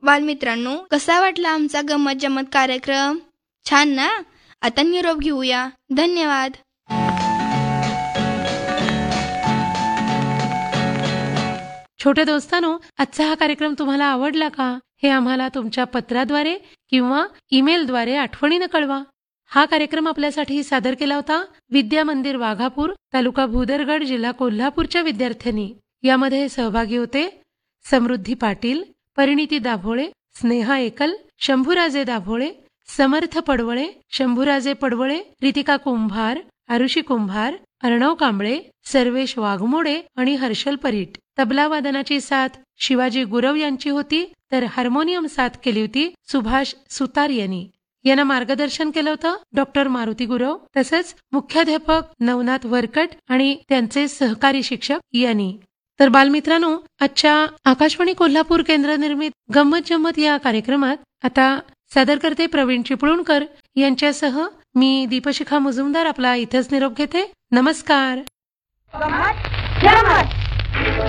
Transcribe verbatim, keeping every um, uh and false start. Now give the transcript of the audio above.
बालमित्रांनो, कसा वाटला आमचा गंमत जम्मत कार्यक्रम? छान ना? आता निरोप घेऊया. धन्यवाद. छोट्या दोस्तांनो, आजचा हा कार्यक्रम तुम्हाला आवडला का हे आम्हाला तुमच्या पत्राद्वारे किंवा ईमेलद्वारे आठवणीनं कळवा. हा कार्यक्रम आपल्यासाठी सादर केला होता विद्या मंदिर वाघापूर, तालुका भूदरगड, जिल्हा कोल्हापूरच्या विद्यार्थ्यांनी. यामध्ये सहभागी होते समृद्धी पाटील, परिणिती दाभोळे, स्नेहा एकल, शंभूराजे दाभोळे, समर्थ पडवळे, शंभूराजे पडवळे, रितिका कुंभार, आरुषी कुंभार, अर्णव कांबळे, सर्वेश वाघमोडे आणि हर्षल परीट. तबला वादनाची साथ शिवाजी गुरव यांची होती, तर हार्मोनियम साथ केली होती सुभाष सुतार यांनी. यांना मार्गदर्शन केलं होतं डॉक्टर मारुती गुरव, तसंच मुख्याध्यापक नवनाथ वरकट आणि त्यांचे सहकारी शिक्षक यांनी. तर बालमित्रांनो, आजच्या आकाशवाणी कोल्हापूर केंद्र निर्मित गंमत जम्मत या कार्यक्रमात आता सादर करते प्रवीण चिपळूणकर यांच्यासह मी दीपशिखा मुजुमदार आपला इथंच निरोप घेते. नमस्कार.